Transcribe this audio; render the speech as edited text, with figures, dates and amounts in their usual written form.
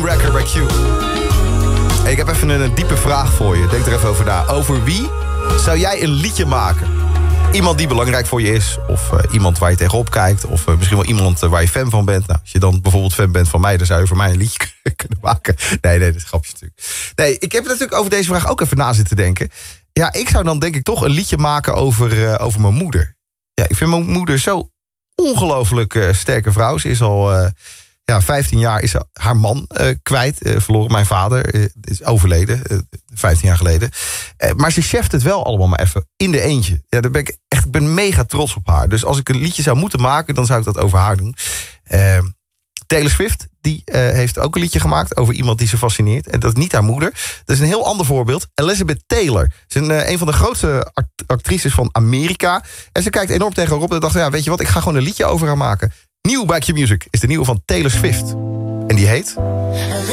Homewrecker bij Q. Hey, ik heb even een diepe vraag voor je. Denk er even over na. Over wie zou jij een liedje maken? Iemand die belangrijk voor je is. Of iemand waar je tegenop kijkt. Of misschien wel iemand waar je fan van bent. Nou, als je dan bijvoorbeeld fan bent van mij, dan zou je voor mij een liedje kunnen maken. Nee, dat is een grapje natuurlijk. Nee, ik heb natuurlijk over deze vraag ook even na zitten denken. Ja, ik zou dan denk ik toch een liedje maken over mijn moeder. Ja, ik vind mijn moeder zo ongelooflijk sterke vrouw. Ze is al 15 jaar is haar man kwijt. Verloren. Mijn vader is overleden. 15 jaar geleden. Maar ze cheft het wel allemaal maar even in de eentje. Ja, daar ben ik ben mega trots op haar. Dus als ik een liedje zou moeten maken, dan zou ik dat over haar doen. Taylor Swift, die heeft ook een liedje gemaakt over iemand die ze fascineert. En dat is niet haar moeder. Dat is een heel ander voorbeeld. Elizabeth Taylor. Ze is een van de grootste actrices van Amerika. En ze kijkt enorm tegen haar op en dacht, ja, weet je wat, ik ga gewoon een liedje over haar maken. Nieuw bij Q Music is de nieuwe van Taylor Swift. En die heet...